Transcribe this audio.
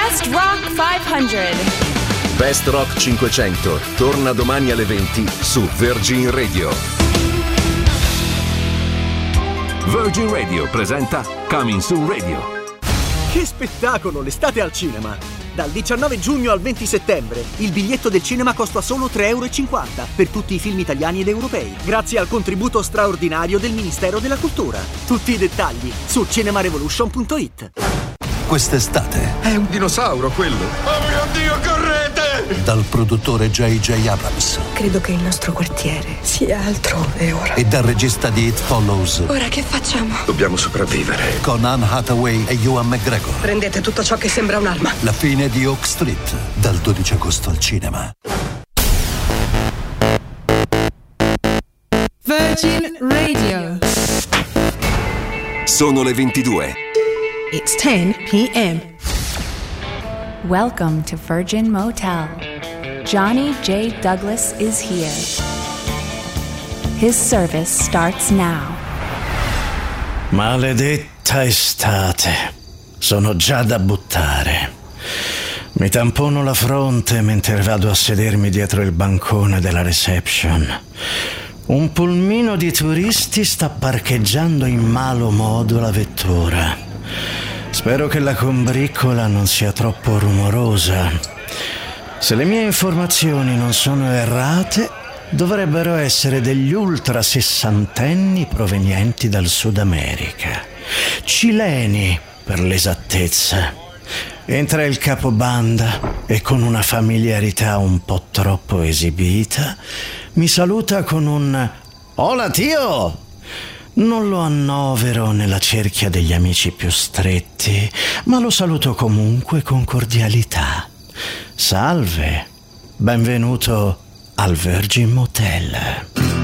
Best Rock 500. Best Rock 500 torna domani alle 20 su Virgin Radio. Virgin Radio presenta Coming Soon Radio. Che spettacolo, l'estate al cinema! Dal 19 giugno al 20 settembre il biglietto del cinema costa solo €3,50 per tutti i film italiani ed europei, grazie al contributo straordinario del Ministero della Cultura. Tutti i dettagli su cinemarevolution.it. Quest'estate è un dinosauro quello. Oh mio Dio, correte! Dal produttore J.J. Abrams. Credo che il nostro quartiere sia altrove ora. E dal regista di It Follows. Ora che facciamo? Dobbiamo sopravvivere. Con Anne Hathaway e Ewan McGregor. Prendete tutto ciò che sembra un'arma. La fine di Oak Street. Dal 12 agosto al cinema. Virgin Radio. Sono le 22. It's 10 p.m. Welcome to Virgin Motel. Johnny J. Douglas is here. His service starts now. Maledetta estate. Sono già da buttare. Mi tampono la fronte mentre vado a sedermi dietro il bancone della reception. Un pulmino di turisti sta parcheggiando in malo modo la vettura. Spero che la combriccola non sia troppo rumorosa. Se le mie informazioni non sono errate, dovrebbero essere degli ultra sessantenni provenienti dal Sud America. Cileni, per l'esattezza. Entra il capobanda e con una familiarità un po' troppo esibita mi saluta con un «Hola tio!». Non lo annovero nella cerchia degli amici più stretti, ma lo saluto comunque con cordialità. Salve, benvenuto al Virgin Motel.